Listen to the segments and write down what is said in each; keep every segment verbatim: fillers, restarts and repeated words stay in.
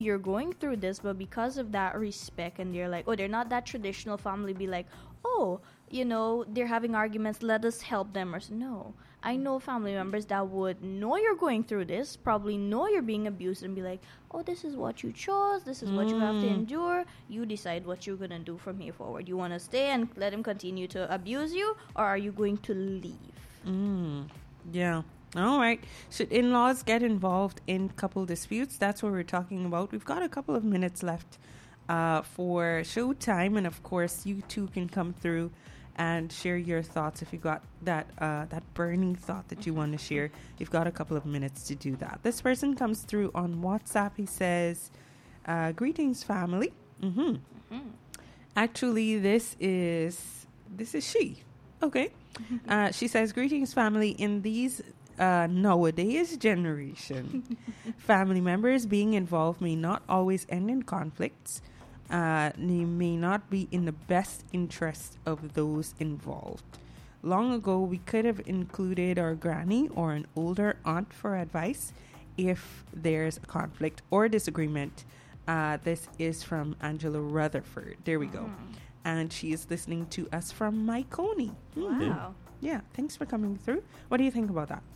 you're going through this, but because of that respect, and they're like, oh, they're not that traditional family, be like, oh, you know, they're having arguments, let us help them. Or no, I know family members that would know you're going through this, probably know you're being abused, and be like, oh, this is what you chose, this is what you have to endure, you decide what you're going to do from here forward. You want to stay and let him continue to abuse you, or are you going to leave? Mm. Yeah. All right. Should in-laws get involved in couple disputes? That's what we're talking about. We've got a couple of minutes left uh, for showtime, and of course, you too can come through and share your thoughts if you got that uh, that burning thought that you want to share. You've got a couple of minutes to do that. This person comes through on WhatsApp. He says, uh, "Greetings, family." Mm-hmm. Mm-hmm. Actually, this is this is she. Okay. Uh, she says, "Greetings, family. In these uh, nowadays generation, family members being involved may not always end in conflicts. Uh, they may not be in the best interest of those involved. Long ago, we could have included our granny or an older aunt for advice if there's a conflict or disagreement." Uh, this is from Angela Rutherford. There we go. Mm. And she is listening to us from Myconi. Mm-hmm. Wow. Yeah, thanks for coming through. What do you think about that?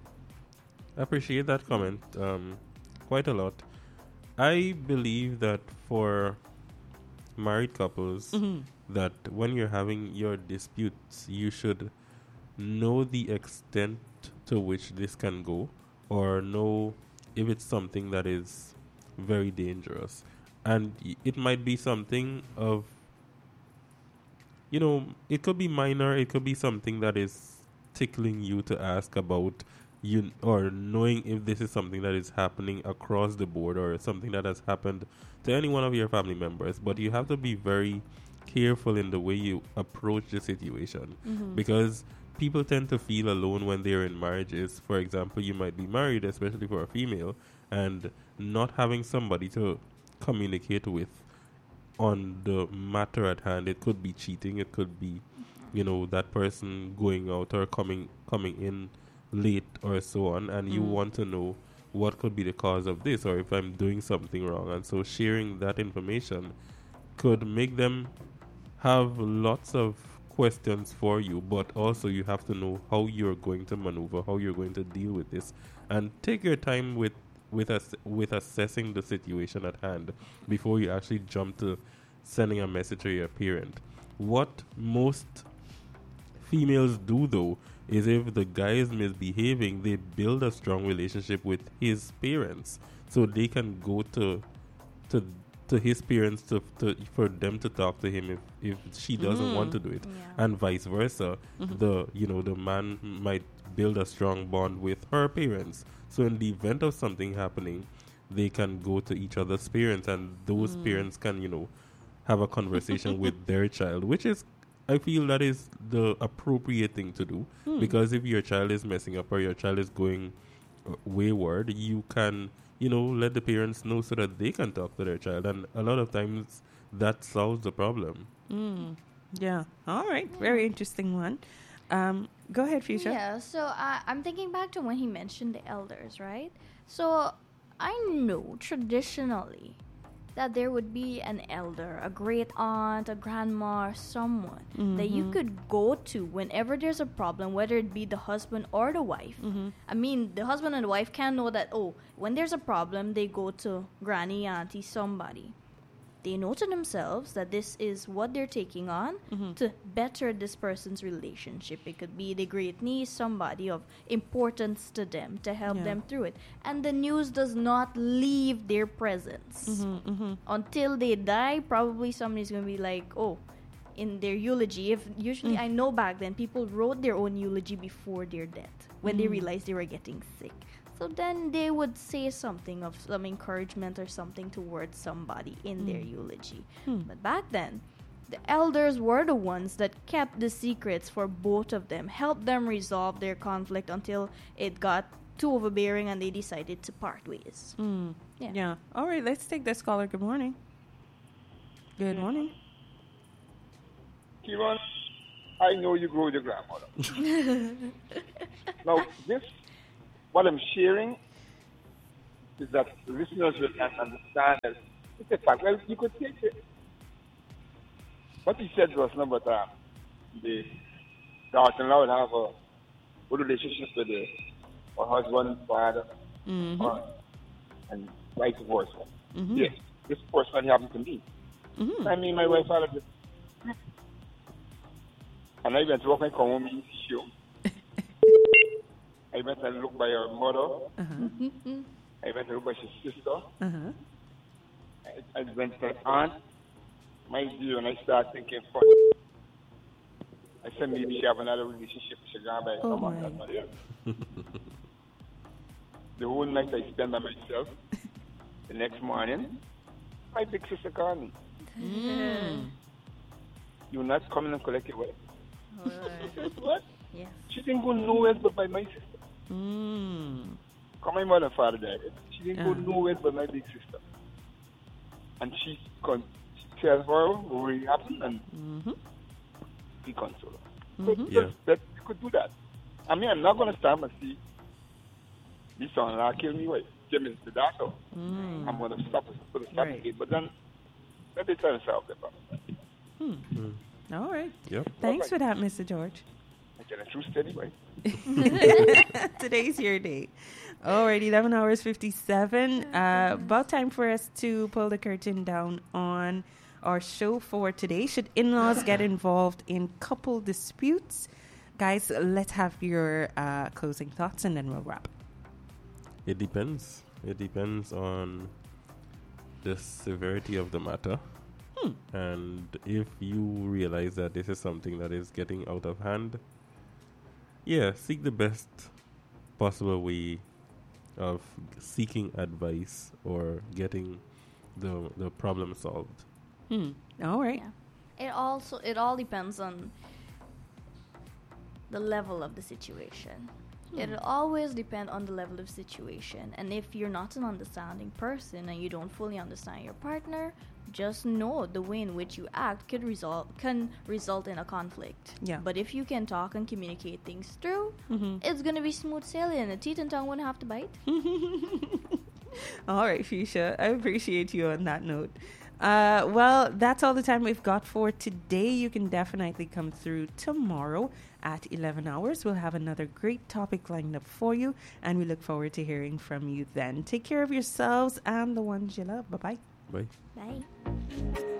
I appreciate that comment um, quite a lot. I believe that for married couples, mm-hmm. that when you're having your disputes, you should know the extent to which this can go, or know if it's something that is very dangerous. And y- it might be something of, you know, it could be minor, it could be something that is tickling you to ask about, you, or knowing if this is something that is happening across the board, or something that has happened to any one of your family members. But you have to be very careful in the way you approach the situation, mm-hmm. because people tend to feel alone when they're in marriages. For example, you might be married, especially for a female, and not having somebody to communicate with on the matter at hand. It could be cheating, it could be, you know, that person going out or coming coming in late or so on, and mm. you want to know what could be the cause of this, or if I'm doing something wrong. And so sharing that information could make them have lots of questions for you, but also you have to know how you're going to maneuver, how you're going to deal with this, and take your time with with us with assessing the situation at hand before you actually jump to sending a message to your parent. What most females do, though, is if the guy is misbehaving, they build a strong relationship with his parents, so they can go to to to his parents to, to for them to talk to him if, if she doesn't mm-hmm. want to do it, yeah. and vice versa. Mm-hmm. The you know the man might build a strong bond with her parents, so in the event of something happening, they can go to each other's parents, and those mm. parents can you know have a conversation with their child, which is, I feel, that is the appropriate thing to do, mm. because if your child is messing up or your child is going uh, wayward, you can you know let the parents know so that they can talk to their child, and a lot of times that solves the problem. Mm. Yeah. All right. Very interesting one. Um, go ahead, Fuchsia. Yeah, so uh, I'm thinking back to when he mentioned the elders, right? So I know traditionally that there would be an elder, a great aunt, a grandma, or someone mm-hmm. that you could go to whenever there's a problem, whether it be the husband or the wife. Mm-hmm. I mean, the husband and the wife can know that, oh, when there's a problem, they go to granny, auntie, somebody. They know to themselves that this is what they're taking on mm-hmm. to better this person's relationship. It could be the great niece, somebody of importance to them, to help yeah. them through it. And the news does not leave their presence. Mm-hmm, mm-hmm. Until they die, probably somebody's going to be like, oh, in their eulogy. If usually, mm. I know back then, people wrote their own eulogy before their death when mm. they realized they were getting sick. So then they would say something of some encouragement or something towards somebody in mm. their eulogy. Mm. But back then, the elders were the ones that kept the secrets for both of them, helped them resolve their conflict until it got too overbearing and they decided to part ways. Mm. Yeah. yeah. All right, let's take this caller. Good morning. Good morning. Kieran, I know you grew with your grandmother. Now, this... what I'm sharing is that the listeners will not understand that it's a fact. Well, you could take it. What he said was number time. The daughter-in-law would have a good relationship with the her husband, father, Mm-hmm. or, and vice versa. Mm-hmm. Yes, this person happened to me. Mm-hmm. I mean, my wife had a and I went to work and come home and show. I went and look by her mother. Uh-huh. I went and look by her sister. Uh-huh. I, I went to her aunt. My dear, and I started thinking, funny. I said, maybe she have another relationship. She gone by Oh, someone my. that's not here. The whole night I spent by myself. The next morning, my big sister called me. Mm. You're not coming and collect your wife. What? Yes. She didn't go nowhere but by my sister. Mm. Come my mother and father died. She didn't go Uh. nowhere but my big sister. And she can tell her what really happened and Mm-hmm. be console her. Mhm. So Yeah. that, that you could do that. I mean, I'm not going to stand and see this son-in-law kill me. Wait, Jim is the doctor. Mm. I'm going to stop it. Put a stop Right. to it. But then, let me try to solve the problem. Hmm. Mm. All right. Yep. Thanks for that, Mister George. I get a true steady way. Today's your day. All right, eleven hours fifty-seven. Uh, about time for us to pull the curtain down on our show for today. Should in-laws get involved in couple disputes? Guys, let's have your uh, closing thoughts and then we'll wrap. It depends. It depends on the severity of the matter. Hmm. And if you realize that this is something that is getting out of hand, yeah, seek the best possible way of seeking advice or getting the the problem solved. Hmm. All right. Yeah. It also it all depends on the level of the situation. It'll always depend on the level of situation. And if you're not an understanding person and you don't fully understand your partner, just know the way in which you act could result can result in a conflict. Yeah. But if you can talk and communicate things through, Mm-hmm. it's gonna be smooth sailing. The teeth and tongue won't have to bite. All right, Fuchsia. I appreciate you on that note. Uh, well, that's all the time we've got for today. You can definitely come through tomorrow at eleven hours. We'll have another great topic lined up for you, and we look forward to hearing from you then. Take care of yourselves and the ones you love. Bye-bye. Bye. Bye.